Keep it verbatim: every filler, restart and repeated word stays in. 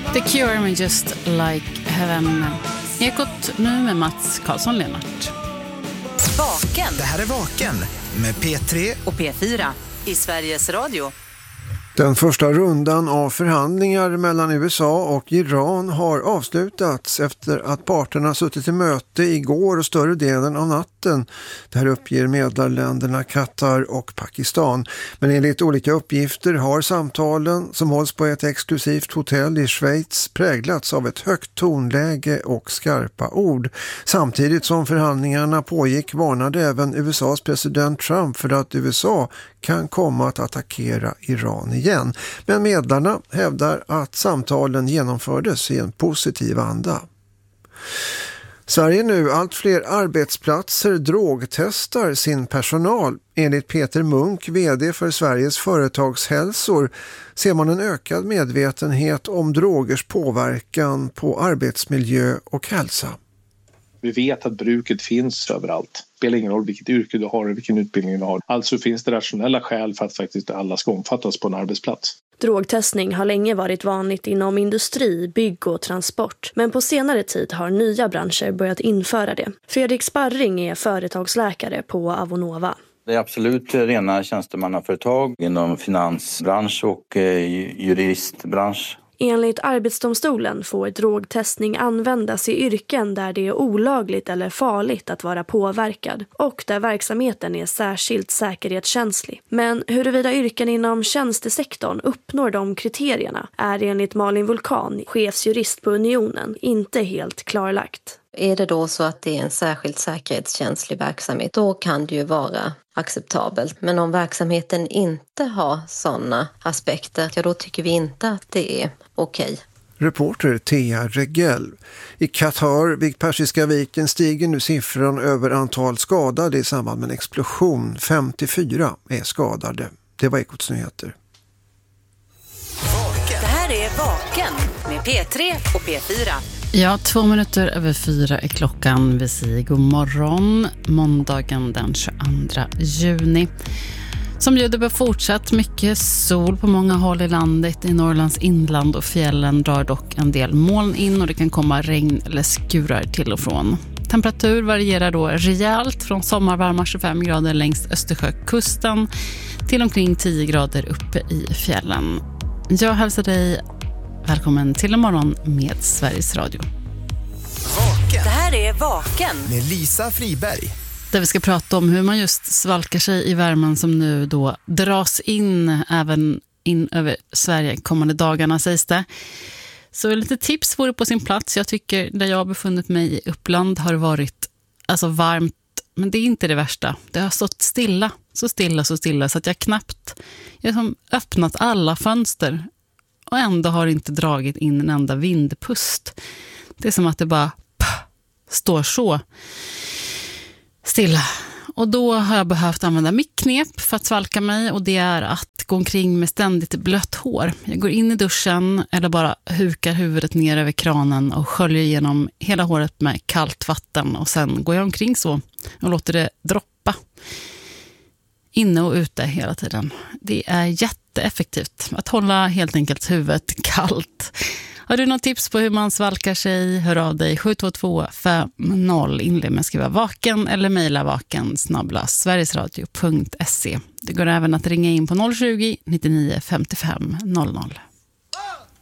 The Cure med Just Like Heaven. Ekot nu med Mats Karlsson-Lennart. Vaken. Det här är Vaken med P tre och P fyra i Sveriges Radio. Den första rundan av förhandlingar mellan U S A och Iran har avslutats efter att parterna suttit i möte igår och större delen av natten. Det här uppger medlarländerna Qatar och Pakistan. Men enligt olika uppgifter har samtalen som hålls på ett exklusivt hotell i Schweiz präglats av ett högt tonläge och skarpa ord. Samtidigt som förhandlingarna pågick varnade även U S A:s president Trump för att U S A kan komma att attackera Iran igen. Men medlarna hävdar att samtalen genomfördes i en positiv anda. Sverige nu allt fler arbetsplatser drogtestar sin personal. Enligt Peter Munk, vd för Sveriges företagshälsor, ser man en ökad medvetenhet om drogers påverkan på arbetsmiljö och hälsa. Vi vet att bruket finns överallt. Det spelar ingen roll vilket yrke du har och vilken utbildning du har. Alltså finns det rationella skäl för att faktiskt alla ska omfattas på en arbetsplats. Drogtestning har länge varit vanligt inom industri, bygg och transport. Men på senare tid har nya branscher börjat införa det. Fredrik Sparring är företagsläkare på Avonova. Det är absolut rena tjänstemannaföretag inom finansbransch och juristbransch. Enligt Arbetsdomstolen får drogtestning användas i yrken där det är olagligt eller farligt att vara påverkad och där verksamheten är särskilt säkerhetskänslig. Men huruvida yrken inom tjänstesektorn uppnår de kriterierna är enligt Malin Vulkan, chefsjurist på Unionen, inte helt klarlagt. Är det då så att det är en särskilt säkerhetskänslig verksamhet, då kan det ju vara acceptabelt. Men om verksamheten inte har sådana aspekter, ja, då tycker vi inte att det är okej. Reporter Thea Regell. I Qatar vid Persiska viken stiger nu siffran över antal skadade i samband med en explosion. femtiofyra är skadade. Det var Ekots nyheter. Det här är Vaken med P tre och P fyra. Ja, två minuter över fyra är klockan. Vi säger god morgon, måndagen den tjugoandra juni. Som bjuder på fortsatt mycket sol på många håll i landet. I Norrlands inland och fjällen drar dock en del moln in och det kan komma regn eller skurar till och från. Temperatur varierar då rejält från sommarvarma tjugofem grader längs Östersjökusten till omkring tio grader uppe i fjällen. Jag hälsar dig välkommen till en morgon med Sveriges Radio. Vaken. Det här är Vaken med Lisa Friberg. Där vi ska prata om hur man just svalkar sig i värmen som nu då dras in även in över Sverige kommande dagarna, sägs det. Så lite tips vore på sin plats. Jag tycker där jag har befunnit mig i Uppland har det varit alltså varmt, men det är inte det värsta. Det har stått stilla, så stilla, så stilla så att jag knappt jag har öppnat alla fönster och ändå har inte dragit in en enda vindpust. Det är som att det bara pah, står så stilla. Och då har jag behövt använda mitt knep för att svalka mig, och det är att gå omkring med ständigt blött hår. Jag går in i duschen eller bara hukar huvudet ner över kranen och sköljer igenom hela håret med kallt vatten, och sen går jag omkring så och låter det droppa inne och ute hela tiden. Det är jätteeffektivt att hålla helt enkelt huvudet kallt. Har du något tips på hur man svalkar sig? Hör av dig sju två två fem noll. Inled med att skriva vaken eller mejla vaken snabel-a sverigesradio punkt se. Det går även att ringa in på noll tjugo, nittionio, femtiofem noll noll.